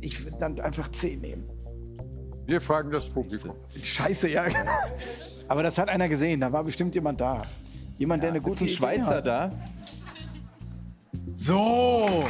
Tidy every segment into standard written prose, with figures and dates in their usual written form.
Ich würde dann einfach C nehmen. Wir fragen das Publikum. Scheiße, ja. Aber das hat einer gesehen, da war bestimmt jemand da. Jemand, der eine gute Idee Schweizer hat. da. So.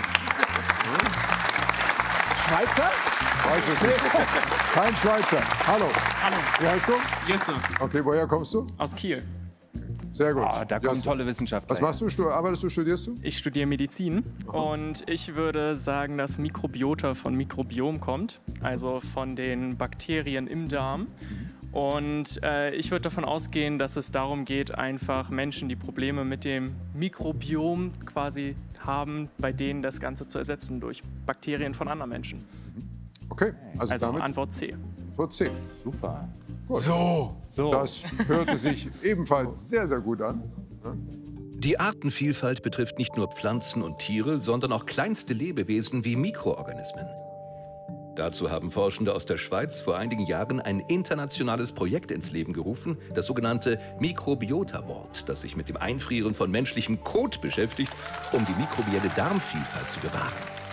Schweizer? Weiß ich nicht. Kein Schweizer. Hallo. Hallo. Wie heißt du? Jesse, Okay, woher kommst du? aus Kiel. Sehr gut. Da kommen Josse. tolle Wissenschaftler. Was machst du? Arbeitest du, studierst du? Ich studiere Medizin und ich würde sagen, dass Mikrobiota von Mikrobiom kommt, also von den Bakterien im Darm. Und ich würde davon ausgehen, dass es darum geht, einfach Menschen, die Probleme mit dem Mikrobiom quasi haben, bei denen das Ganze zu ersetzen durch Bakterien von anderen Menschen. Okay, also Also damit Antwort C. wird C. Super. So. Das hörte sich ebenfalls sehr, sehr gut an. Die Artenvielfalt betrifft nicht nur Pflanzen und Tiere, sondern auch kleinste Lebewesen wie Mikroorganismen. Dazu haben Forschende aus der Schweiz vor einigen Jahren ein internationales Projekt ins Leben gerufen, das sogenannte Mikrobiota-Wort, das sich mit dem Einfrieren von menschlichem Kot beschäftigt, um die mikrobielle Darmvielfalt zu bewahren.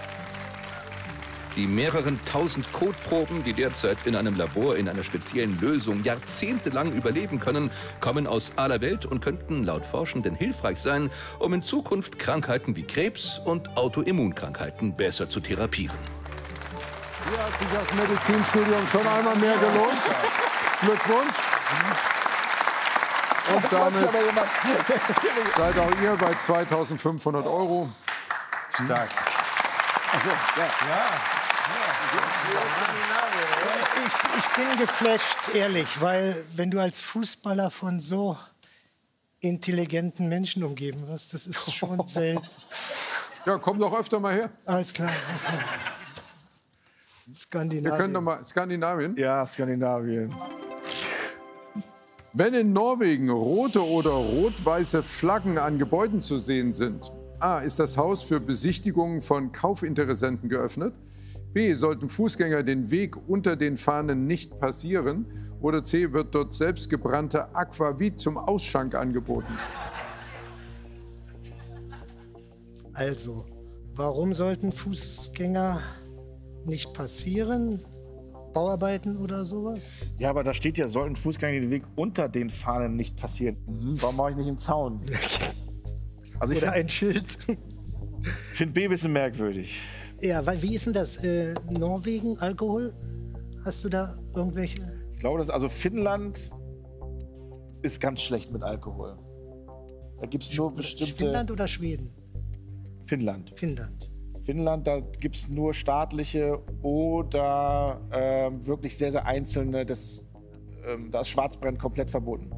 Die mehreren tausend Kotproben, die derzeit in einem Labor in einer speziellen Lösung jahrzehntelang überleben können, kommen aus aller Welt und könnten laut Forschenden hilfreich sein, um in Zukunft Krankheiten wie Krebs und Autoimmunkrankheiten besser zu therapieren. Hier hat sich das Medizinstudium schon einmal mehr gelohnt. Glückwunsch. Und damit seid auch ihr bei 2.500 €. Stark. Ich bin geflasht, ehrlich, weil wenn du als Fußballer von so intelligenten Menschen umgeben wirst, das ist schon selten. Ja, komm doch öfter mal her. Alles klar. Wir können doch mal Skandinavien. Ja, Skandinavien. Wenn in Norwegen rote oder rot-weiße Flaggen an Gebäuden zu sehen sind, A, ist das Haus für Besichtigungen von Kaufinteressenten geöffnet, B, sollten Fußgänger den Weg unter den Fahnen nicht passieren oder C, wird dort selbstgebrannte Aquavit zum Ausschank angeboten. Also, warum sollten Fußgänger nicht passieren? Bauarbeiten oder sowas? Ja, aber da steht ja, sollten Fußgänger den Weg unter den Fahnen nicht passieren. Warum mache ich nicht einen Zaun? Also ich Oder ein Schild? finde B ein bisschen merkwürdig. Ja, weil, wie ist denn das? Norwegen, Alkohol? Hast du da irgendwelche? Ich glaube, also Finnland ist ganz schlecht mit Alkohol. Da gibt es nur bestimmte... Finnland oder Schweden? Finnland. Finnland. Finnland, da gibt es nur staatliche oder wirklich sehr, sehr einzelne. Da ist Schwarzbrennen komplett verboten.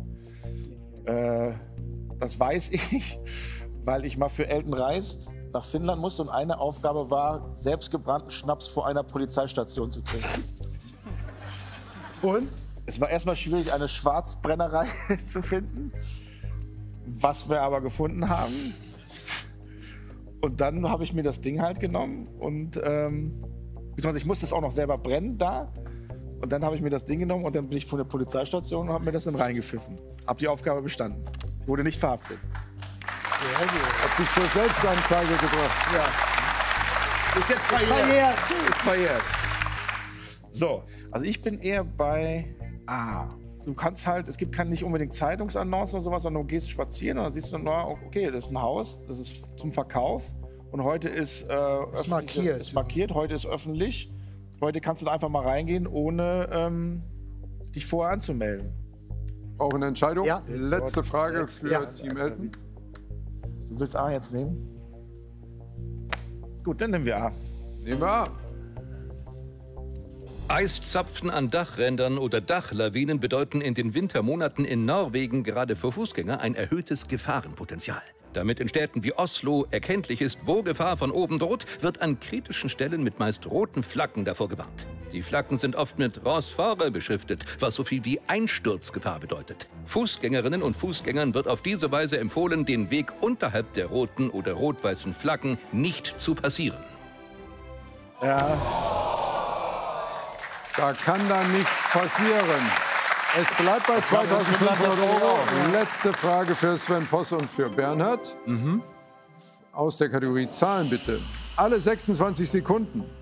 Das weiß ich, weil ich mal für Elton Reist nach Finnland musste und eine Aufgabe war, selbstgebrannten Schnaps vor einer Polizeistation zu trinken. Und es war erstmal schwierig, eine Schwarzbrennerei zu finden, was wir aber gefunden haben. Und dann habe ich mir das Ding halt genommen und beziehungsweise ich musste es auch noch selber brennen da. Und dann habe ich mir das Ding genommen und dann bin ich von der Polizeistation und habe mir das dann reingepfiffen. Hab die Aufgabe bestanden. Wurde nicht verhaftet. Sehr gut. Hat sich zur Selbstanzeige gebracht. Ja. Ist jetzt verjährt. Ist verjährt. So, also ich bin eher bei A. Du kannst halt, es gibt nicht unbedingt Zeitungsannoncen oder sowas, sondern du gehst spazieren und dann siehst du, na, okay, das ist ein Haus, das ist zum Verkauf und heute ist, ist markiert, heute ist öffentlich. Heute kannst du da einfach mal reingehen, ohne dich vorher anzumelden. Auch eine Entscheidung? Ja. Letzte Frage für Team Elton. Du willst A jetzt nehmen? Gut, dann nehmen wir A. Nehmen wir A. Eiszapfen an Dachrändern oder Dachlawinen bedeuten in den Wintermonaten in Norwegen gerade für Fußgänger ein erhöhtes Gefahrenpotenzial. Damit in Städten wie Oslo erkenntlich ist, wo Gefahr von oben droht, wird an kritischen Stellen mit meist roten Flaggen davor gewarnt. Die Flaggen sind oft mit Rasfare beschriftet, was so viel wie Einsturzgefahr bedeutet. Fußgängerinnen und Fußgängern wird auf diese Weise empfohlen, den Weg unterhalb der roten oder rot-weißen Flaggen nicht zu passieren. Ja. Da kann dann nichts passieren. Es bleibt bei 2.500 €. Letzte Frage für Sven Voss und für Bernhard. Aus der Kategorie Zahlen bitte. Alle 26 Sekunden